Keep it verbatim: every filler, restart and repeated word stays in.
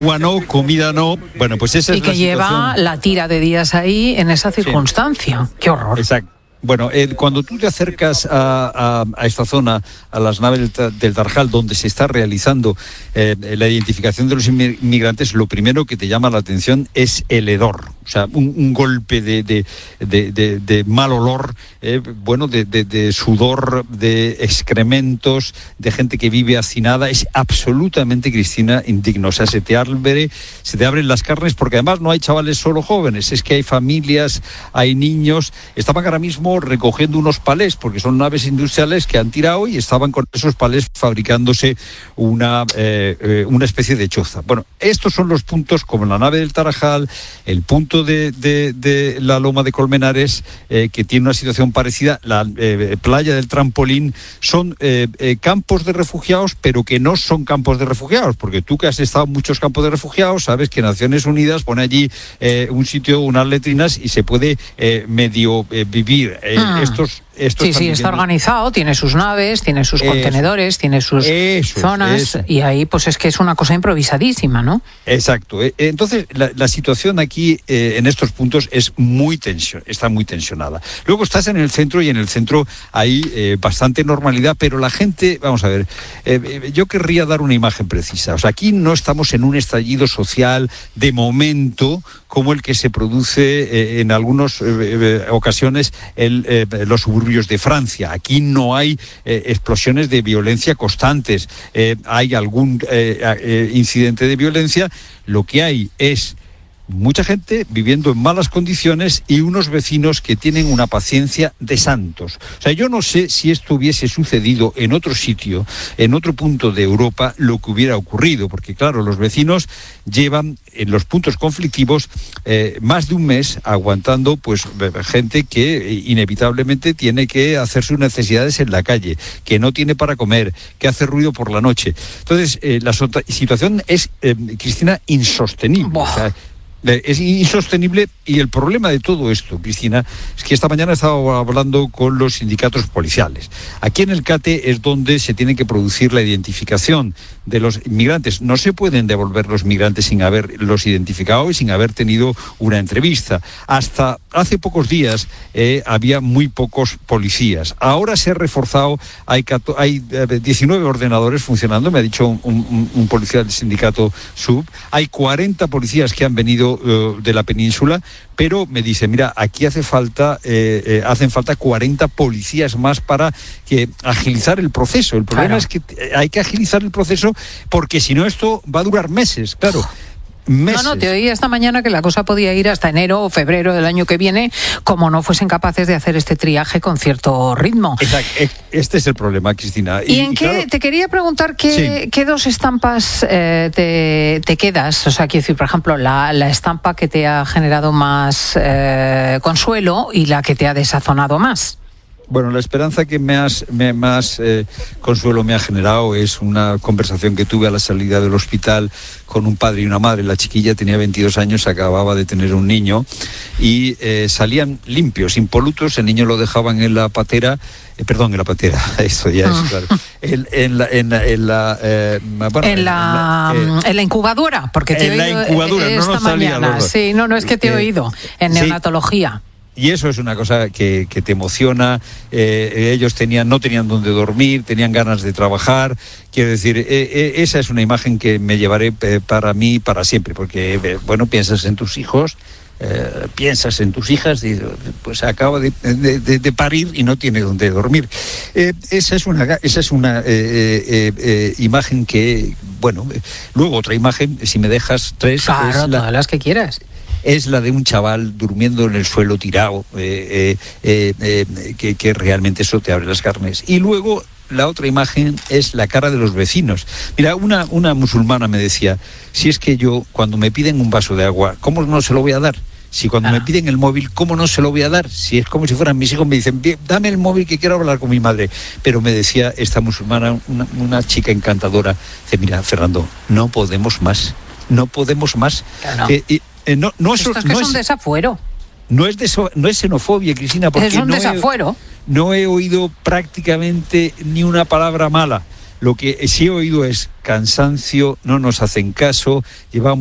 Agua no, comida no. Bueno, pues esa y es que la lleva situación. la tira de días ahí en esa circunstancia. Sí. Qué horror. Exacto. Bueno, eh, cuando tú te acercas a, a, a esta zona, a las naves del, del Tarjal, donde se está realizando eh, la identificación de los inmigrantes, lo primero que te llama la atención es el hedor. O sea, un, un golpe de, de, de, de, de mal olor, eh, bueno, de, de, de sudor, de excrementos, de gente que vive hacinada. Es absolutamente, Cristina, indigno. O sea, se te abre, se te abren las carnes, porque además no hay chavales solo jóvenes, es que hay familias, hay niños. Estaban ahora mismo recogiendo unos palés, porque son naves industriales que han tirado y estaban con esos palés fabricándose una, eh, eh, una especie de choza. Bueno, estos son los puntos, como la nave del Tarajal, el punto de, de, de la Loma de Colmenares, eh, que tiene una situación parecida, la eh, playa del Trampolín, son eh, eh, campos de refugiados, pero que no son campos de refugiados, porque tú que has estado en muchos campos de refugiados, sabes que Naciones Unidas pone allí eh, un sitio, unas letrinas, y se puede eh, medio eh, vivir. Eh, ah. Estos, estos sí, sí, está organizado, tiene sus naves, tiene sus eso, contenedores, tiene sus eso, zonas, eso. Y ahí pues es que es una cosa improvisadísima, ¿no? Exacto. Entonces, la, la situación aquí eh, en estos puntos es muy tensión, está muy tensionada. Luego estás en el centro y en el centro hay eh, bastante normalidad, pero la gente, vamos a ver, eh, yo querría dar una imagen precisa. O sea, aquí no estamos en un estallido social de momento como el que se produce eh, en algunas eh, ocasiones en eh, los suburbios de Francia. Aquí no hay eh, explosiones de violencia constantes, eh, hay algún eh, eh, incidente de violencia. Lo que hay es mucha gente viviendo en malas condiciones y unos vecinos que tienen una paciencia de santos. O sea, yo no sé si esto hubiese sucedido en otro sitio, en otro punto de Europa, lo que hubiera ocurrido, porque claro, los vecinos llevan en los puntos conflictivos eh, más de un mes aguantando pues gente que inevitablemente tiene que hacer sus necesidades en la calle, que no tiene para comer, que hace ruido por la noche. Entonces, eh, la situación es, eh, Cristina, insostenible. O sea, es insostenible, y el problema de todo esto, Cristina, es que esta mañana he estado hablando con los sindicatos policiales. Aquí en el CATE es donde se tiene que producir la identificación de los inmigrantes. No se pueden devolver los migrantes sin haberlos identificado y sin haber tenido una entrevista. Hasta hace pocos días eh, había muy pocos policías. Ahora se ha reforzado, hay, hay diecinueve ordenadores funcionando, me ha dicho un, un, un policía del sindicato SUB. Hay cuarenta policías que han venido de la península, pero me dice, mira, aquí hace falta eh, eh, hacen falta cuarenta policías más para que agilizar el proceso. El problema claro. es que hay que agilizar el proceso, porque si no esto va a durar meses, claro. Meses. No, no, te oí esta mañana que la cosa podía ir hasta enero o febrero del año que viene, como no fuesen capaces de hacer este triaje con cierto ritmo. Exacto. Este es el problema, Cristina. ¿Y, ¿Y en y qué? Claro, te quería preguntar qué, sí. qué dos estampas eh, te, te quedas. O sea, quiero decir, por ejemplo, la, la estampa que te ha generado más eh, consuelo y la que te ha desazonado más. Bueno, la esperanza que me has, me, más eh, consuelo me ha generado es una conversación que tuve a la salida del hospital con un padre y una madre. La chiquilla tenía veintidós años, acababa de tener un niño y eh, salían limpios, impolutos. El niño lo dejaban en la patera, eh, perdón, en la patera, esto ya es claro. En, en la, en la, en la, eh, bueno, en la, en la, eh, en la incubadora, porque te en he la oído incubadora, esta no nos salía mañana. los... Sí, no, no es que te he eh, oído en neonatología. Sí. Y eso es una cosa que, que te emociona. Eh, ellos tenían, no tenían dónde dormir, tenían ganas de trabajar. Quiero decir, eh, eh, esa es una imagen que me llevaré eh, para mí para siempre, porque, eh, bueno, piensas en tus hijos, eh, piensas en tus hijas, y pues acaba de, de, de, de parir y no tiene dónde dormir. Eh, esa es una, esa es una eh, eh, eh, imagen que, bueno, eh, luego otra imagen, si me dejas tres. Claro, es la, todas las que quieras. Es la de un chaval durmiendo en el suelo tirado, eh, eh, eh, que, que realmente eso te abre las carnes. Y luego la otra imagen es la cara de los vecinos. Mira, una, una musulmana me decía, si es que yo, cuando me piden un vaso de agua, ¿cómo no se lo voy a dar? Si cuando ah. me piden el móvil, ¿cómo no se lo voy a dar? Si es como si fueran mis hijos, me dicen, dame el móvil que quiero hablar con mi madre. Pero me decía esta musulmana, una, una chica encantadora, dice, mira, Fernando, no podemos más, no podemos más. Claro. Eh, y, Eh, no, no es, Estos que no son es, desafuero. No es, deso, no es xenofobia, Cristina, porque es un no desafuero. He, no he oído prácticamente ni una palabra mala. Lo que sí he oído es cansancio, no nos hacen caso, llevamos